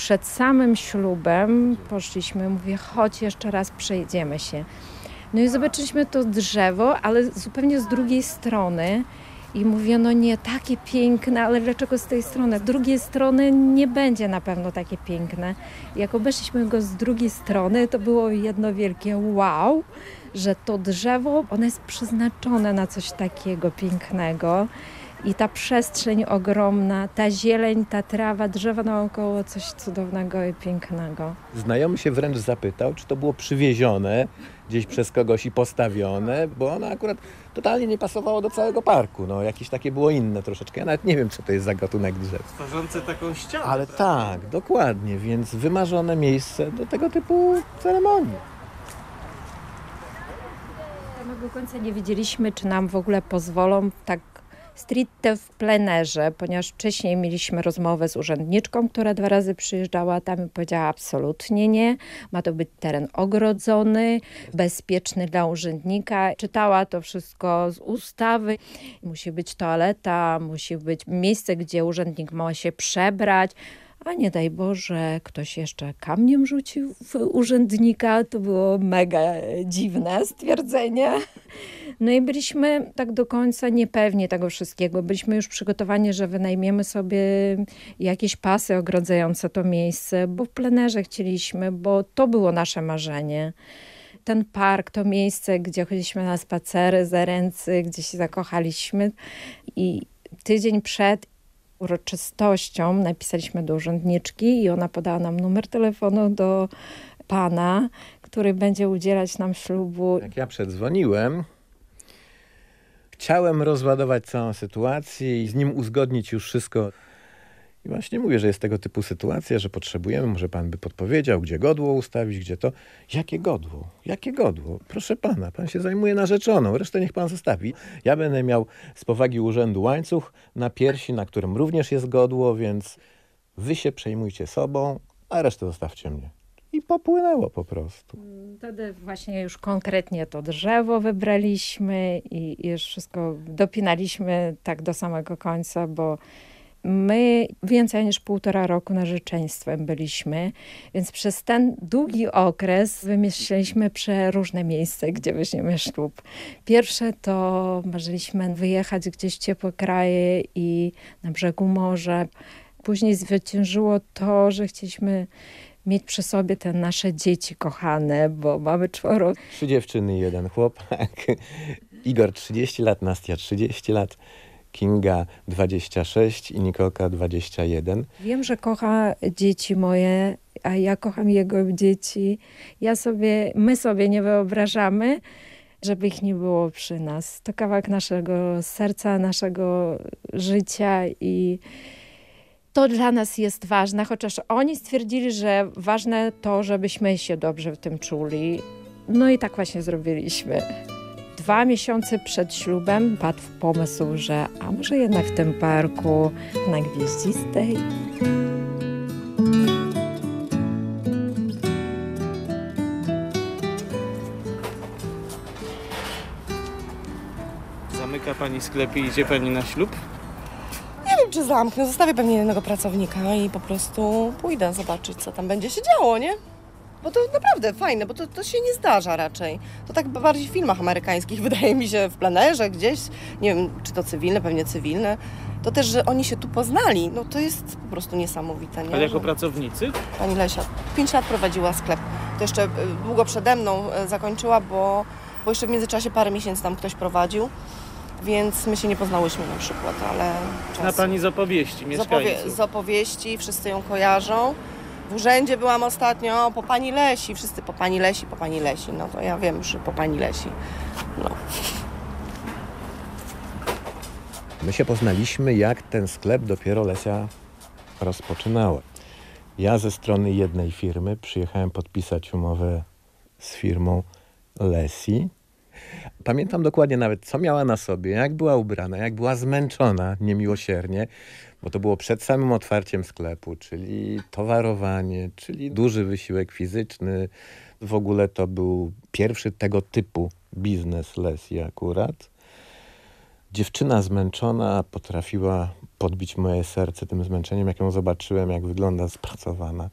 przed samym ślubem poszliśmy, mówię, chodź jeszcze raz przejdziemy się. No i zobaczyliśmy to drzewo, ale zupełnie z drugiej strony. I mówię, no nie, takie piękne, ale dlaczego z tej strony? Z drugiej strony nie będzie na pewno takie piękne. Jak obeszliśmy go z drugiej strony, to było jedno wielkie wow, że to drzewo, ono jest przeznaczone na coś takiego pięknego. I ta przestrzeń ogromna, ta zieleń, ta trawa, drzewa naokoło, coś cudownego i pięknego. Znajomy się wręcz zapytał, czy to było przywiezione gdzieś przez kogoś i postawione, bo ono akurat totalnie nie pasowało do całego parku. No, jakieś takie było inne troszeczkę. Ja nawet nie wiem, co to jest za gatunek drzew. Tworzące taką ścianę. Ale tak, dokładnie, więc wymarzone miejsce do tego typu ceremonii. Do samego końca nie wiedzieliśmy, czy nam w ogóle pozwolą tak stricte w plenerze, ponieważ wcześniej mieliśmy rozmowę z urzędniczką, która 2 razy przyjeżdżała tam i powiedziała absolutnie nie. Ma to być teren ogrodzony, bezpieczny dla urzędnika. Czytała to wszystko z ustawy. Musi być toaleta, musi być miejsce, gdzie urzędnik ma się przebrać. A nie daj Boże, ktoś jeszcze kamieniem rzucił w urzędnika. To było mega dziwne stwierdzenie. No i byliśmy tak do końca niepewni tego wszystkiego. Byliśmy już przygotowani, że wynajmiemy sobie jakieś pasy ogrodzające to miejsce, bo w plenerze chcieliśmy, bo to było nasze marzenie. Ten park, to miejsce, gdzie chodziliśmy na spacery, zaręcy, gdzie się zakochaliśmy. I tydzień przed uroczystością napisaliśmy do urzędniczki i ona podała nam numer telefonu do pana, który będzie udzielać nam ślubu. Jak ja przedzwoniłem, chciałem rozładować całą sytuację i z nim uzgodnić już wszystko. I właśnie mówię, że jest tego typu sytuacja, że potrzebujemy, może pan by podpowiedział, gdzie godło ustawić, gdzie to. Jakie godło? Jakie godło? Proszę pana, pan się zajmuje narzeczoną, resztę niech pan zostawi. Ja będę miał z powagi urzędu łańcuch na piersi, na którym również jest godło, więc wy się przejmujcie sobą, a resztę zostawcie mnie. I popłynęło po prostu. Wtedy właśnie już konkretnie to drzewo wybraliśmy i już wszystko dopinaliśmy tak do samego końca, bo my więcej niż 1,5 roku narzeczeństwem byliśmy, więc przez ten długi okres wymyśliliśmy przeróżne miejsca, gdzie weźmiemy ślub. Pierwsze to marzyliśmy wyjechać gdzieś w ciepłe kraje i na brzegu morza. Później zwyciężyło to, że chcieliśmy mieć przy sobie te nasze dzieci kochane, bo mamy 4. 3 dziewczyny i 1 chłopak. Igor 30 lat, Nastia 30 lat. Kinga 26 i Nikolka 21. Wiem, że kocha dzieci moje, a ja kocham jego dzieci. My sobie nie wyobrażamy, żeby ich nie było przy nas. To kawałek naszego serca, naszego życia i to dla nas jest ważne, chociaż oni stwierdzili, że ważne to, żebyśmy się dobrze w tym czuli. No i tak właśnie zrobiliśmy. 2 miesiące przed ślubem padł pomysł, że a może jednak w tym parku na Gwieździstej. Zamyka pani sklep i idzie pani na ślub? Nie wiem, czy zamknę. Zostawię pewnie jednego pracownika i po prostu pójdę zobaczyć, co tam będzie się działo, nie? Bo to naprawdę fajne, bo to się nie zdarza raczej. To tak bardziej w filmach amerykańskich, wydaje mi się, w plenerze gdzieś. Nie wiem, czy to cywilne, pewnie cywilne. To też, że oni się tu poznali, no to jest po prostu niesamowite, nie? Ale jako pracownicy? Pani Lesia 5 lat prowadziła sklep. To jeszcze długo przede mną zakończyła, bo jeszcze w międzyczasie parę miesięcy tam ktoś prowadził. Więc my się nie poznałyśmy na przykład, ale Zna pani z opowieści mieszkańców. Z opowieści, wszyscy ją kojarzą. W urzędzie byłam ostatnio, po pani Lesi, wszyscy po pani Lesi, po pani Lesi. No to ja wiem, że po pani Lesi. No. My się poznaliśmy, jak ten sklep dopiero Lesia rozpoczynała. Ja ze strony jednej firmy przyjechałem podpisać umowę z firmą Lesi. Pamiętam dokładnie nawet, co miała na sobie, jak była ubrana, jak była zmęczona niemiłosiernie, bo to było przed samym otwarciem sklepu, czyli towarowanie, czyli duży wysiłek fizyczny. W ogóle to był pierwszy tego typu biznes Lesi akurat. Dziewczyna zmęczona potrafiła podbić moje serce tym zmęczeniem, jak ją zobaczyłem, jak wygląda spracowana.